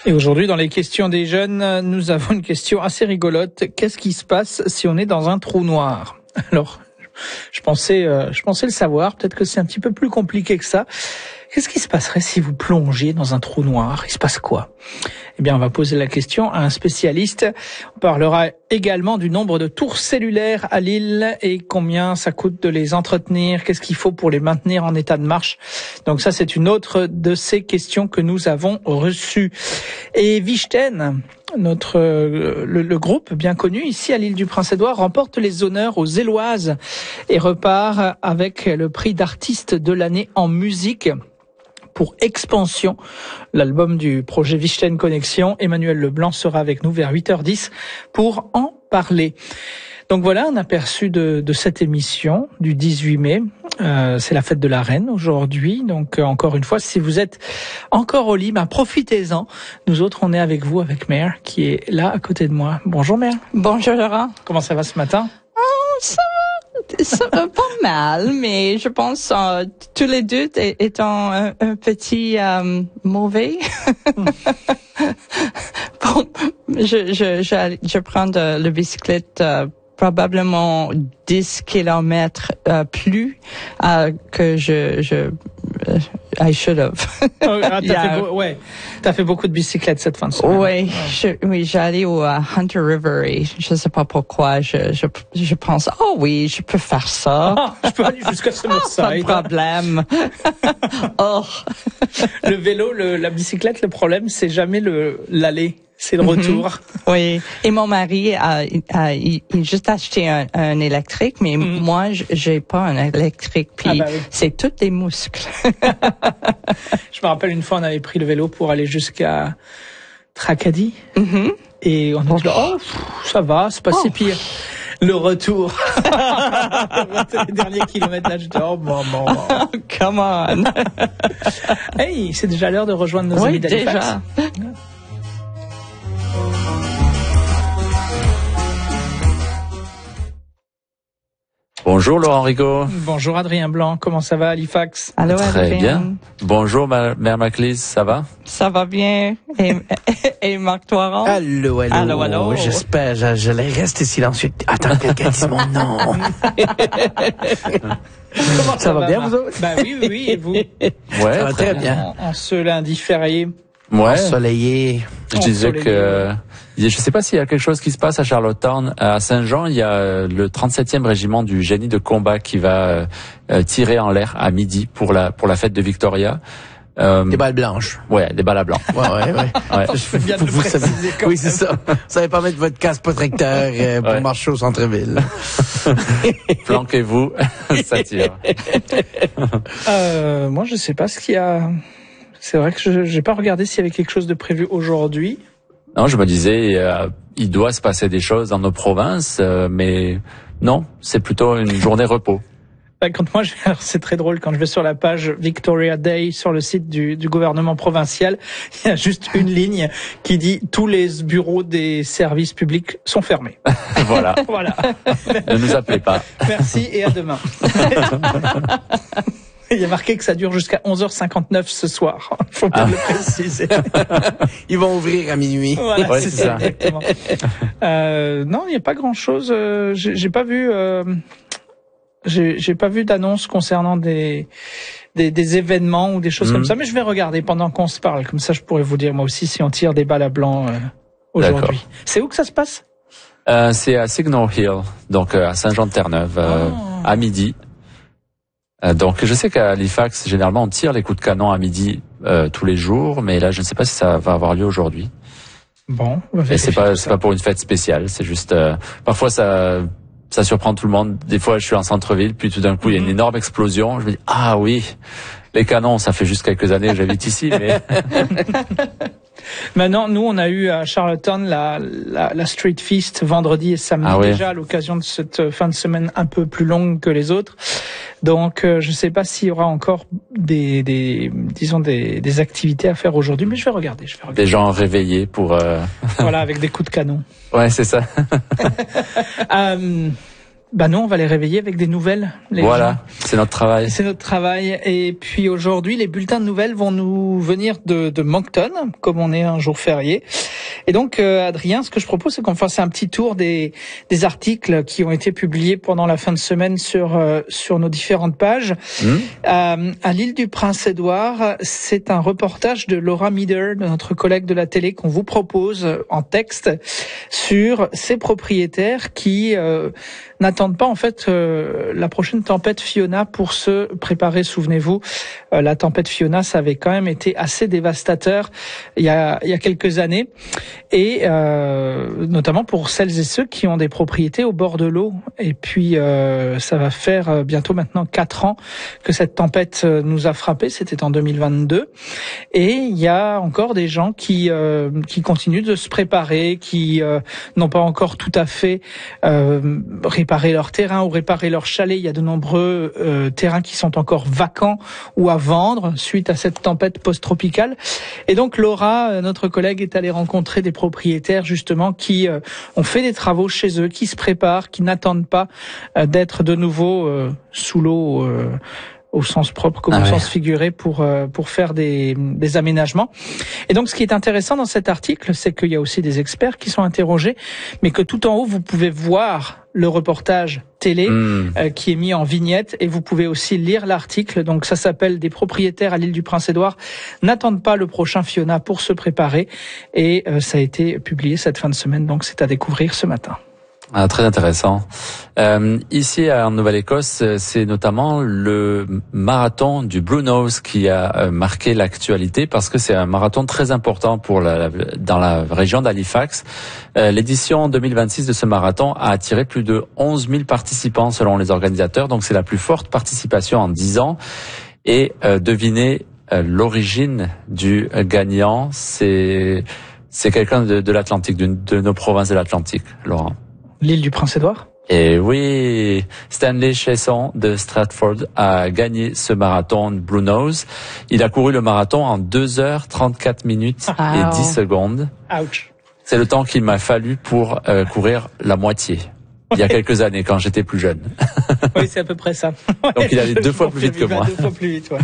Et aujourd'hui, dans les questions des jeunes, nous avons une question assez rigolote. Qu'est-ce qui se passe si on est dans un trou noir? Alors, je pensais le savoir. Peut-être que c'est un petit peu plus compliqué que ça. Qu'est-ce qui se passerait si vous plongiez dans un trou noir? Il se passe quoi? Eh bien, on va poser la question à un spécialiste. On parlera également du nombre de tours cellulaires à Lille et combien ça coûte de les entretenir. Qu'est-ce qu'il faut pour les maintenir en état de marche? Donc ça, c'est une autre de ces questions que nous avons reçues. Et Wichten, le groupe bien connu ici à l'île du Prince-Édouard, remporte les honneurs aux Éloises et repart avec le prix d'artiste de l'année en musique pour Expansion, l'album du projet Wichten Connexion. Emmanuel Leblanc sera avec nous vers 8h10 pour en parler. Donc voilà un aperçu de cette émission du 18 mai. C'est la fête de la Reine aujourd'hui. Donc encore une fois, si vous êtes encore au lit, profitez-en. Nous autres, on est avec vous, avec Mère, qui est là à côté de moi. Bonjour Mère. Bonjour Laurent. Comment ça va ce matin? Ça va pas mal, mais je pense tous les deux étant un petit mauvais. Bon, je prends le bicyclette probablement 10 kilomètres plus que I should have. T'as fait beaucoup de bicyclettes cette fin de semaine. Oui, j'allais au Hunter River et je sais pas pourquoi je pense je peux faire ça. Je peux aller jusqu'à Summerside. Pas de problème. Le vélo, la bicyclette, le problème c'est jamais l'aller. C'est le retour. Oui. Et mon mari il juste acheté un électrique, mais moi, j'ai pas un électrique. Puis c'est tous des muscles. Je me rappelle une fois, on avait pris le vélo pour aller jusqu'à Tracadie. Et on a dit, ça va, c'est pas si pire. Le retour. Les derniers kilomètres, là, je dis, maman. Come on. Hey, c'est déjà l'heure de rejoindre nos amis d'Halifax. Déjà. Bonjour Laurent Rigaud. Bonjour Adrien Blanc, comment ça va Halifax? Allô, très bien. Bonjour Mère Maclise, ça va? Ça va bien. Et Marc Toiron? Allô. J'espère, j'allais rester silencieux. Attends, quelqu'un dise mon nom. Comment ça va bien vous autres? Oui, et vous? Ouais, ça va très bien. En ce lundi férié. Ouais. Ensoleillé. Je disais que je sais pas s'il y a quelque chose qui se passe à Charlottetown. À Saint-Jean, il y a le 37e régiment du génie de combat qui va tirer en l'air à midi pour la fête de Victoria. Des balles blanches. Ouais, des balles à blanc. Ouais. Vous savez. Oui, c'est ça. Vous savez pas mettre votre casque protecteur pour marcher au centre-ville. Planquez-vous, ça tire. Moi, je sais pas ce qu'il y a. C'est vrai que j'ai pas regardé s'il y avait quelque chose de prévu aujourd'hui. Non, je me disais, il doit se passer des choses dans nos provinces, mais non, c'est plutôt une journée repos. Quand moi, alors c'est très drôle, quand je vais sur la page Victoria Day sur le site du gouvernement provincial, il y a juste une ligne qui dit tous les bureaux des services publics sont fermés. Voilà. Ne nous appelez pas. Merci et à demain. Il y a marqué que ça dure jusqu'à 11h59 ce soir. Faut bien le préciser. Ils vont ouvrir à minuit. Voilà, c'est ça. Exactement. Non, il n'y a pas grand-chose. J'ai pas vu. J'ai pas vu d'annonce concernant des événements ou des choses comme ça. Mais je vais regarder pendant qu'on se parle. Comme ça, je pourrais vous dire moi aussi si on tire des balles à blanc aujourd'hui. D'accord. C'est où que ça se passe? C'est à Signal Hill, donc à Saint-Jean-de-Terre-Neuve, à midi. Donc je sais qu'à Halifax, généralement, on tire les coups de canon à midi tous les jours, mais là, je ne sais pas si ça va avoir lieu aujourd'hui. Bon, et c'est pas pour une fête spéciale, c'est juste parfois ça surprend tout le monde. Des fois, je suis en centre-ville, puis tout d'un coup, il y a une énorme explosion. Je me dis oui, les canons, ça fait juste quelques années que j'habite ici, mais Maintenant, nous, on a eu à Charlottetown la Street Feast vendredi et samedi déjà à l'occasion de cette fin de semaine un peu plus longue que les autres. Donc, je sais pas s'il y aura encore des activités à faire aujourd'hui, mais je vais regarder. Des gens réveillés pour voilà, avec des coups de canon. Ouais, c'est ça. nous, on va les réveiller avec des nouvelles. Voilà, c'est notre travail. C'est notre travail. Et puis aujourd'hui, les bulletins de nouvelles vont nous venir de Moncton, comme on est un jour férié. Et donc, Adrien, ce que je propose, c'est qu'on fasse un petit tour des articles qui ont été publiés pendant la fin de semaine sur nos différentes pages. À l'île du Prince-Édouard, c'est un reportage de Laura Meader, de notre collègue de la télé, qu'on vous propose en texte sur ces propriétaires qui n'attendent pas en fait la prochaine tempête Fiona pour se préparer. Souvenez-vous, la tempête Fiona, ça avait quand même été assez dévastateur il y a quelques années, et notamment pour celles et ceux qui ont des propriétés au bord de l'eau. Et puis ça va faire bientôt maintenant 4 ans que cette tempête nous a frappés. C'était en 2022, et il y a encore des gens qui continuent de se préparer, qui n'ont pas encore tout à fait réparer leur terrain ou réparer leur chalet. Il y a de nombreux terrains qui sont encore vacants ou à vendre suite à cette tempête post-tropicale. Et donc Laura, notre collègue, est allée rencontrer des propriétaires justement qui ont fait des travaux chez eux, qui se préparent, qui n'attendent pas d'être de nouveau sous l'eau au sens propre comme au sens figuré pour faire des aménagements. Et donc ce qui est intéressant dans cet article, c'est qu'il y a aussi des experts qui sont interrogés, mais que tout en haut vous pouvez voir le reportage télé qui est mis en vignette, et vous pouvez aussi lire l'article. Donc ça s'appelle « Des propriétaires à l'île du Prince-Édouard n'attendent pas le prochain Fiona pour se préparer », et ça a été publié cette fin de semaine, donc c'est à découvrir ce matin. Ah, très intéressant. Ici en Nouvelle-Écosse, c'est notamment le marathon du Blue Nose qui a marqué l'actualité, parce que c'est un marathon très important dans la région d'Halifax. L'édition 2026 de ce marathon a attiré plus de 11 000 participants selon les organisateurs, donc c'est la plus forte participation en 10 ans. Et devinez l'origine du gagnant, c'est quelqu'un de l'Atlantique, de nos provinces de l'Atlantique, Laurent. L'île du Prince-Édouard? Et oui, Stanley Chesson de Stratford a gagné ce marathon Blue Nose. Il a couru le marathon en 2h34 minutes et 10 secondes. Ouch. C'est le temps qu'il m'a fallu pour courir la moitié. Il y a quelques années, quand j'étais plus jeune. Oui, c'est à peu près ça. Donc il allait 2 fois plus vite que moi. 2 fois plus vite, ouais.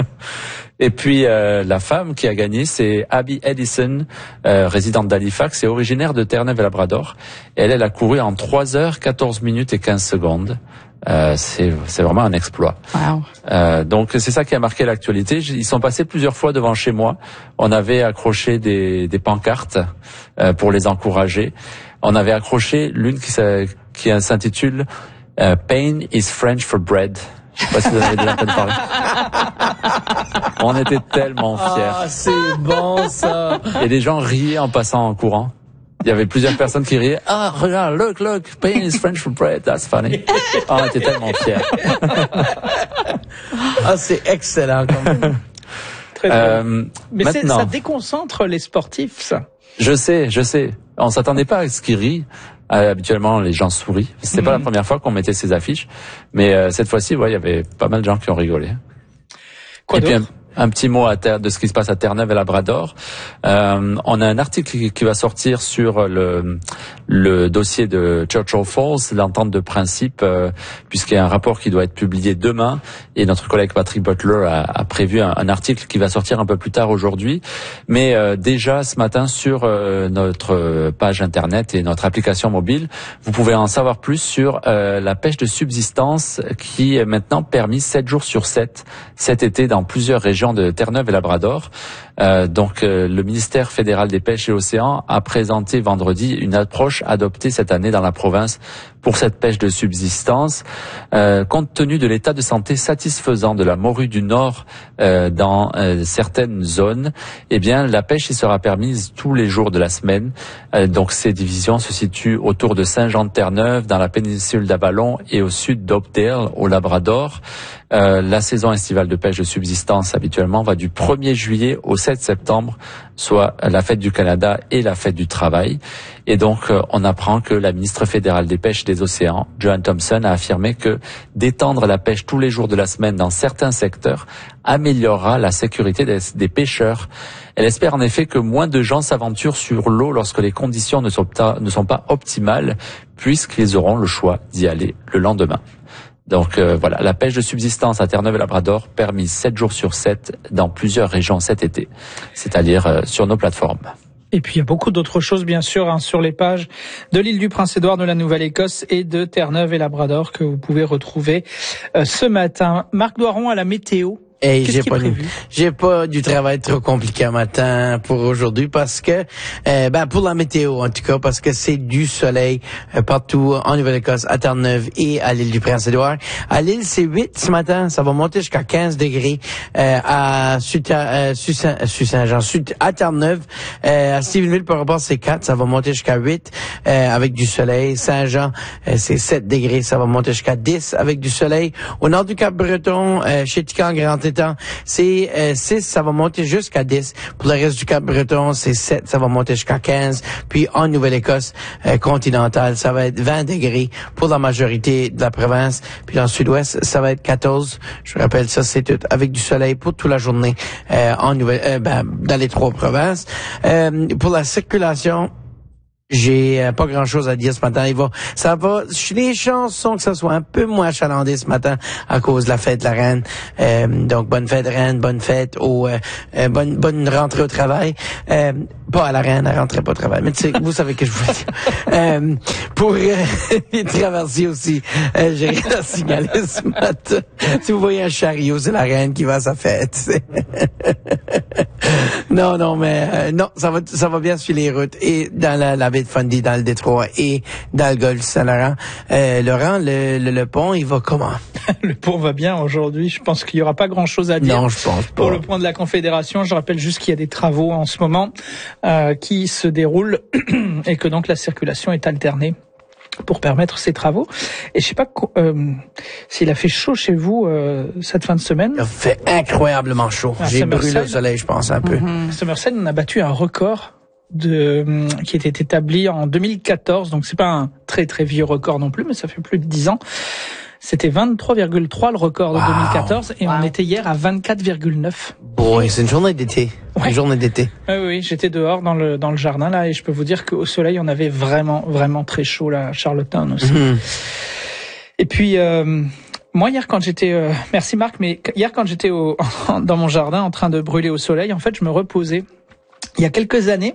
Et puis la femme qui a gagné, c'est Abby Edison, résidente d'Halifax et originaire de Terre-Neuve-et-Labrador. Elle a couru en 3h14 minutes et 15 secondes. C'est vraiment un exploit. Wow. Donc c'est ça qui a marqué l'actualité. Ils sont passés plusieurs fois devant chez moi. On avait accroché des pancartes pour les encourager. On avait accroché l'une qui s'intitule Pain is French for bread. Je sais pas si vous avez déjà entendu parler. On était tellement fiers. Ah, c'est bon ça. Et les gens riaient en passant en courant. Il y avait plusieurs personnes qui riaient. Ah, regarde, look, pain is French for bread, that's funny. On était tellement fiers. Ah, c'est excellent quand même. Très bien. Mais maintenant, ça déconcentre les sportifs, ça. Je sais. On s'attendait pas à ce qu'ils rient. Habituellement, les gens sourient. C'était pas la première fois qu'on mettait ces affiches, mais cette fois-ci, il y avait pas mal de gens qui ont rigolé. Quoi d'autre? Un petit mot de ce qui se passe à Terre-Neuve-et-Labrador. On a un article qui va sortir sur le dossier de Churchill Falls, l'entente de principe, puisqu'il y a un rapport qui doit être publié demain, et notre collègue Patrick Butler a prévu un article qui va sortir un peu plus tard aujourd'hui. Mais déjà ce matin sur notre page internet et notre application mobile, vous pouvez en savoir plus sur la pêche de subsistance qui est maintenant permise 7 jours sur 7 cet été dans plusieurs régions de Terre-Neuve-et-Labrador. Donc le ministère fédéral des pêches et océans a présenté vendredi une approche adoptée cette année dans la province pour cette pêche de subsistance. Compte tenu de l'état de santé satisfaisant de la morue du Nord dans certaines zones, eh bien la pêche y sera permise tous les jours de la semaine. Donc ces divisions se situent autour de Saint-Jean-de-Terre-Neuve, dans la péninsule d'Avalon et au sud d'Oakdale, au Labrador. La saison estivale de pêche de subsistance habituellement va du 1er juillet au 7 septembre, soit la fête du Canada et la fête du travail. Et donc, on apprend que la ministre fédérale des pêches et des océans, Joanne Thompson, a affirmé que d'étendre la pêche tous les jours de la semaine dans certains secteurs améliorera la sécurité des pêcheurs. Elle espère en effet que moins de gens s'aventurent sur l'eau lorsque les conditions ne sont pas optimales, puisqu'ils auront le choix d'y aller le lendemain. Donc voilà, la pêche de subsistance à Terre-Neuve et Labrador permise 7 jours sur 7 dans plusieurs régions cet été, c'est-à-dire sur nos plateformes. Et puis il y a beaucoup d'autres choses bien sûr sur les pages de l'île du Prince-Édouard, de la Nouvelle-Écosse et de Terre-Neuve et Labrador que vous pouvez retrouver ce matin. Marc Doiron à la météo. Et j'ai pas du travail trop compliqué un matin pour aujourd'hui parce que pour la météo en tout cas, parce que c'est du soleil partout en Nouvelle-Écosse, à Terre-Neuve et à l'île du Prince-Édouard. À l'île, c'est 8 ce matin, ça va monter jusqu'à 15 degrés à Saint-Jean, à Terre-Neuve, à Stephenville par rapport c'est 4, ça va monter jusqu'à 8 avec du soleil. Saint-Jean, c'est 7 degrés, ça va monter jusqu'à 10 avec du soleil. Au nord du Cap-Breton, chez Tican, Grand Étang, c'est 6, ça va monter jusqu'à 10. Pour le reste du Cap-Breton, c'est 7, ça va monter jusqu'à 15. Puis en Nouvelle-Écosse continentale, ça va être 20 degrés pour la majorité de la province. Puis dans le sud-ouest, ça va être 14. Je vous rappelle, ça c'est tout avec du soleil pour toute la journée dans les 3 provinces. Pour la circulation, j'ai pas grand chose à dire ce matin. Les chances sont que ça soit un peu moins achalandé ce matin à cause de la fête de la Reine. Donc, bonne fête Reine, bonne fête bonne rentrée au travail. Pas à la Reine, elle rentrait pas au travail. Mais tu sais, vous savez que je veux dire. Pour les traversiers aussi, j'ai rien à signaler ce matin. Si vous voyez un chariot, c'est la Reine qui va à sa fête. Non, mais ça va bien suivre les routes. Et dans la baie de Fundy, dans le Détroit et dans le golfe Saint-Laurent. Laurent, le pont, il va comment? Le pont va bien aujourd'hui. Je pense qu'il y aura pas grand-chose à dire. Non, je pense pas. Pour le pont de la Confédération, je rappelle juste qu'il y a des travaux en ce moment qui se déroulent et que donc la circulation est alternée pour permettre ces travaux. Et je sais pas s'il a fait chaud chez vous cette fin de semaine. Il a fait incroyablement chaud. J'ai brûlé au soleil, je pense, un peu. Summerside, on a battu un record qui était établi en 2014. Donc c'est pas un très très vieux record non plus, mais ça fait plus de 10 ans. C'était 23,3 le record de 2014 et on était hier à 24,9. Oui, c'est une journée d'été. Ouais. Une journée d'été. Oui, j'étais dehors dans le jardin là et je peux vous dire qu'au soleil on avait vraiment vraiment très chaud là à Charlottetown aussi. Et puis moi hier quand j'étais merci Marc, mais hier quand j'étais dans mon jardin en train de brûler au soleil, en fait, je me reposais. Il y a quelques années,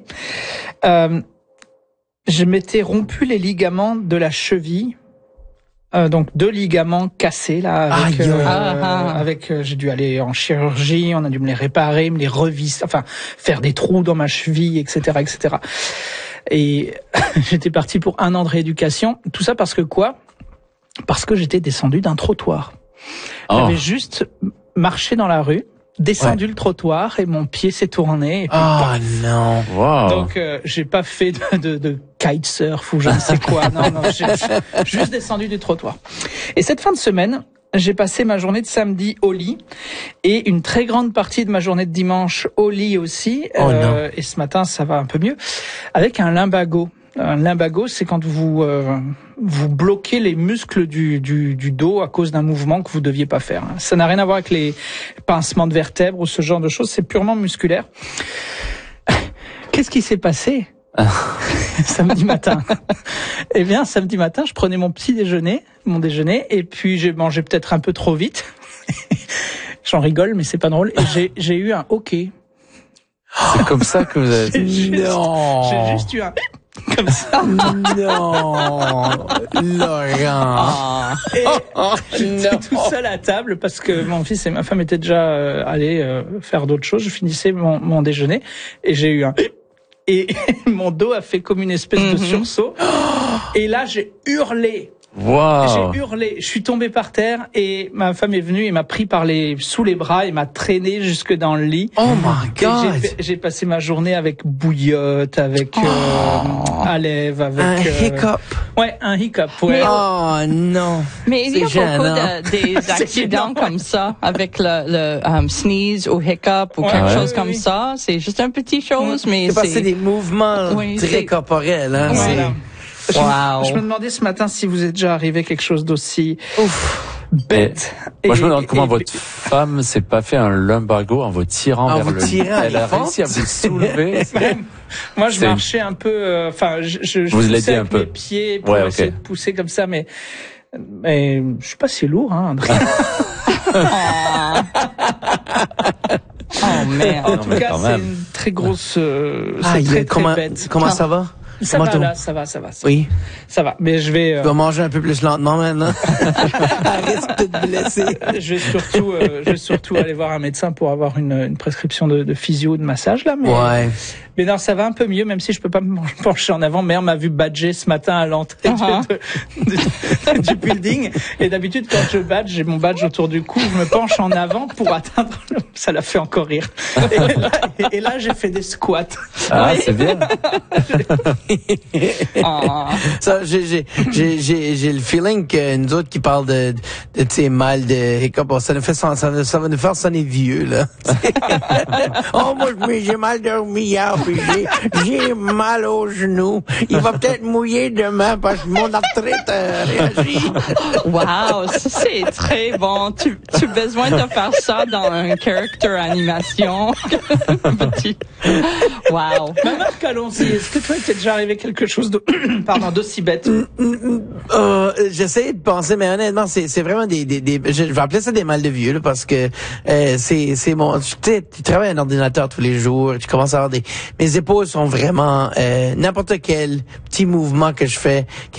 je m'étais rompu les ligaments de la cheville. Donc 2 ligaments cassés là avec j'ai dû aller en chirurgie, on a dû me les réparer, me les revisser, enfin faire des trous dans ma cheville, etc. Et j'étais parti pour 1 an de rééducation. Tout ça parce que quoi? Parce que j'étais descendu d'un trottoir. J'avais juste marché dans la rue, descendu le trottoir et mon pied s'est tourné. Et puis, non. Wow. Donc j'ai pas fait de kitesurf ou je ne sais quoi. Non, j'ai juste descendu du trottoir. Et cette fin de semaine, j'ai passé ma journée de samedi au lit et une très grande partie de ma journée de dimanche au lit aussi. Et ce matin, ça va un peu mieux avec un lumbago. Un lumbago, c'est quand vous bloquez les muscles du dos à cause d'un mouvement que vous deviez pas faire. Ça n'a rien à voir avec les pincements de vertèbres ou ce genre de choses, c'est purement musculaire. Qu'est-ce qui s'est passé samedi matin? Eh bien, samedi matin, je prenais mon déjeuner, et puis j'ai mangé peut-être un peu trop vite. J'en rigole, mais c'est pas drôle. Et j'ai eu un hoquet. C'est comme ça que vous avez... J'ai juste eu un... Comme ça. Non, Laurent. J'étais tout seul à table parce que mon fils et ma femme étaient déjà allés faire d'autres choses. Je finissais mon déjeuner et j'ai eu un... Et mon dos a fait comme une espèce de sursaut. Et là, j'ai hurlé Wow. J'ai hurlé, je suis tombé par terre et ma femme est venue et m'a pris sous les bras et m'a traîné jusque dans le lit. Oh my God! J'ai passé ma journée avec bouillotte, avec Alève, avec un hiccup. Ouais, un hiccup. Ouais. Oh non. Mais il y a beaucoup des accidents comme ça avec le sneeze ou hiccup ou quelque chose comme ça. C'est juste une petite chose, mais c'est parce que c'est des mouvements très corporels. Hein. Voilà. Wow. Je me demandais ce matin si vous êtes déjà arrivé quelque chose d'aussi bête. Moi, je me demande comment votre femme s'est pas fait un lumbago en vous tirant vers le lit. Elle a réussi à vous soulever. Moi, je marchais un peu, je poussais avec mes pieds pour essayer de pousser comme ça, mais je suis pas si lourd, hein, André. Oh merde. En tout cas, c'est une très grosse, c'est très bête. Comment ça va? Ça va. Oui. Ça va. Mais je vais... Tu vas manger un peu plus lentement maintenant. Arrête de te blesser. Je vais surtout aller voir un médecin pour avoir une prescription de physio, de massage, là. Mais non, ça va un peu mieux, même si je peux pas me pencher en avant. Mère m'a vu badger ce matin à l'entrée du building. Et d'habitude, quand je badge, j'ai mon badge autour du cou, je me penche en avant pour atteindre ça l'a fait encore rire. Et là, j'ai fait des squats. Ah, c'est bien. Ça, j'ai le feeling que nous autres qui parlent de tes mal de hiccup, ça va nous faire sonner vieux, là. Oh, moi, j'ai mal dormi hier, puis j'ai mal au genou. Il va peut-être mouiller demain parce que mon arthrite réagit. Wow, ça c'est très bon. Tu as besoin de faire ça dans un character animation. Petit. Wow. Marc, allons-y. Est-ce que toi, t'es déjà arrivé quelque chose d'aussi bête? J'essaie de penser, mais honnêtement, c'est vraiment je vais appeler ça des mal de vieux, là, parce que c'est mon, tu sais, tu travailles à un ordinateur tous les jours, tu commences à avoir mes épaules sont vraiment n'importe quel petit mouvement que je fais